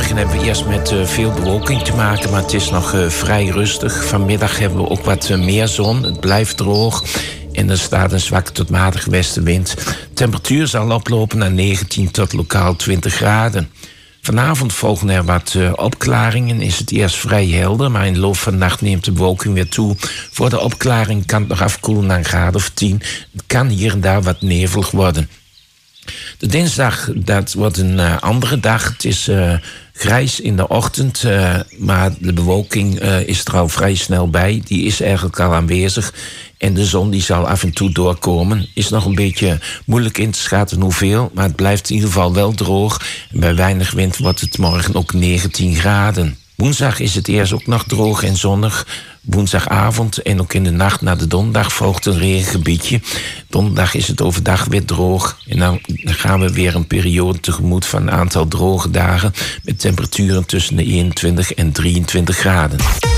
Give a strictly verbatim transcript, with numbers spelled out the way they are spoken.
Morgen hebben we eerst met uh, veel bewolking te maken, maar het is nog uh, vrij rustig. Vanmiddag hebben we ook wat uh, meer zon. Het blijft droog. En er staat een zwakke tot matige westenwind. De temperatuur zal oplopen naar negentien tot lokaal twintig graden. Vanavond volgen er wat uh, opklaringen. Is het eerst vrij helder, maar in de loop van de nacht neemt de bewolking weer toe. Voor de opklaring kan het nog afkoelen naar een graad of tien. Het kan hier en daar wat nevelig worden. De dinsdag, dat wordt een uh, andere dag. Het is uh, grijs in de ochtend, uh, maar de bewolking uh, is er al vrij snel bij. Die is eigenlijk al aanwezig. En de zon die zal af en toe doorkomen. Is nog een beetje moeilijk in te schatten hoeveel, maar het blijft in ieder geval wel droog. En bij weinig wind wordt het morgen ook negentien graden. Woensdag is het eerst ook nog droog en zonnig. Woensdagavond en ook in de nacht naar de donderdag volgt een regengebiedje. Donderdag is het overdag weer droog. En dan gaan we weer een periode tegemoet van een aantal droge dagen met temperaturen tussen de eenentwintig en drieëntwintig graden.